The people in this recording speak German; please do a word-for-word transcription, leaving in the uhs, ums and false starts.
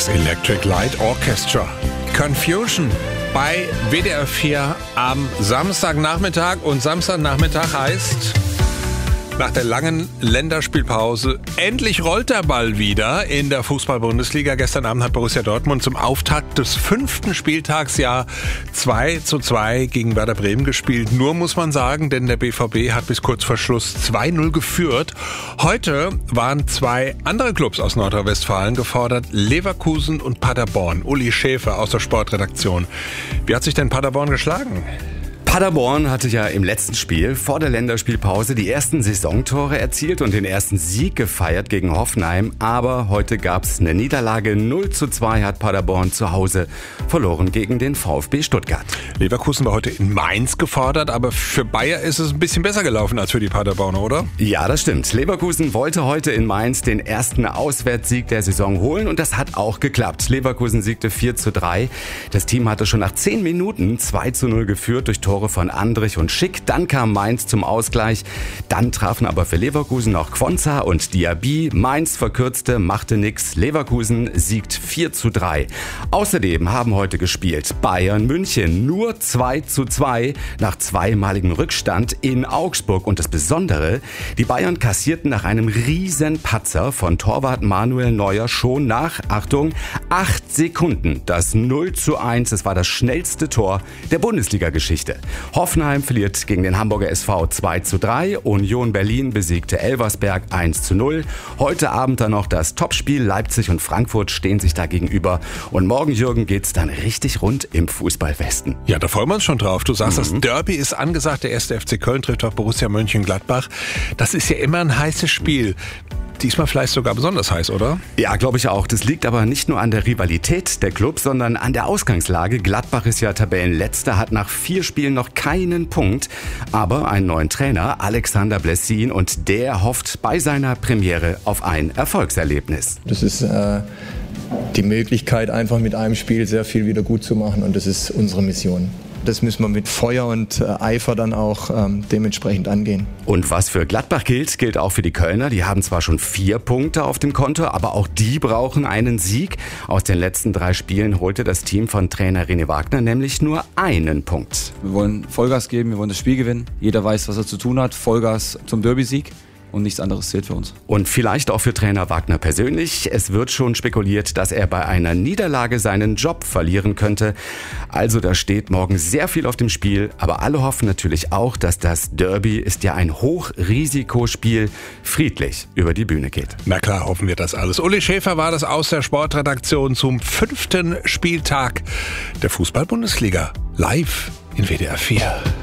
Das Electric Light Orchestra. Confusion bei W D R vier am Samstagnachmittag. Und Samstagnachmittag heißt, nach der langen Länderspielpause, endlich rollt der Ball wieder in der Fußball-Bundesliga. Gestern Abend hat Borussia Dortmund zum Auftakt des fünften Spieltags ja zwei zu zwei gegen Werder Bremen gespielt. Nur muss man sagen, denn der B V B hat bis kurz vor Schluss zwei null geführt. Heute waren zwei andere Clubs aus Nordrhein-Westfalen gefordert, Leverkusen und Paderborn. Uli Schäfer aus der Sportredaktion. Wie hat sich denn Paderborn geschlagen? Paderborn hatte ja im letzten Spiel vor der Länderspielpause die ersten Saisontore erzielt und den ersten Sieg gefeiert gegen Hoffenheim. Aber heute gab's eine Niederlage. null zu zwei hat Paderborn zu Hause verloren gegen den VfB Stuttgart. Leverkusen war heute in Mainz gefordert, aber für Bayer ist es ein bisschen besser gelaufen als für die Paderborner, oder? Ja, das stimmt. Leverkusen wollte heute in Mainz den ersten Auswärtssieg der Saison holen und das hat auch geklappt. Leverkusen siegte vier zu drei. Das Team hatte schon nach zehn Minuten zwei zu null geführt durch Tore von Andrich und Schick. Dann kam Mainz zum Ausgleich. Dann trafen aber für Leverkusen noch Quonza und Diaby. Mainz verkürzte, machte nix. Leverkusen siegt vier zu drei. Außerdem haben heute gespielt Bayern München. Nur zwei zu zwei nach zweimaligem Rückstand in Augsburg. Und das Besondere, die Bayern kassierten nach einem riesen Patzer von Torwart Manuel Neuer schon nach, Achtung, acht Sekunden das null zu eins. Das war das schnellste Tor der Bundesliga-Geschichte. Hoffenheim verliert gegen den Hamburger S V zwei zu drei. Union Berlin besiegte Elversberg eins zu null. Heute Abend dann noch das Topspiel. Leipzig und Frankfurt stehen sich da gegenüber. Und morgen, Jürgen, geht's dann richtig rund im Fußballwesten. Ja, da freuen wir uns schon drauf. Du sagst, mhm. das Derby ist angesagt. Der erste F C Köln trifft auf Borussia Mönchengladbach. Das ist ja immer ein heißes Spiel. Diesmal vielleicht sogar besonders heiß, oder? Ja, glaube ich auch. Das liegt aber nicht nur an der Rivalität der Clubs, sondern an der Ausgangslage. Gladbach ist ja Tabellenletzter, hat nach vier Spielen noch keinen Punkt. Aber einen neuen Trainer, Alexander Blessin, und der hofft bei seiner Premiere auf ein Erfolgserlebnis. Das ist äh, die Möglichkeit, einfach mit einem Spiel sehr viel wieder gut zu machen. Und das ist unsere Mission. Das müssen wir mit Feuer und äh, Eifer dann auch ähm, dementsprechend angehen. Und was für Gladbach gilt, gilt auch für die Kölner. Die haben zwar schon vier Punkte auf dem Konto, aber auch die brauchen einen Sieg. Aus den letzten drei Spielen holte das Team von Trainer René Wagner nämlich nur einen Punkt. Wir wollen Vollgas geben, wir wollen das Spiel gewinnen. Jeder weiß, was er zu tun hat. Vollgas zum Derby-Sieg. Und nichts anderes zählt für uns. Und vielleicht auch für Trainer Wagner persönlich. Es wird schon spekuliert, dass er bei einer Niederlage seinen Job verlieren könnte. Also da steht morgen sehr viel auf dem Spiel. Aber alle hoffen natürlich auch, dass das Derby, ist ja ein Hochrisikospiel, friedlich über die Bühne geht. Na klar, hoffen wir das alles. Uli Schäfer war das aus der Sportredaktion zum fünften Spieltag der Fußball-Bundesliga. Live in W D R vier.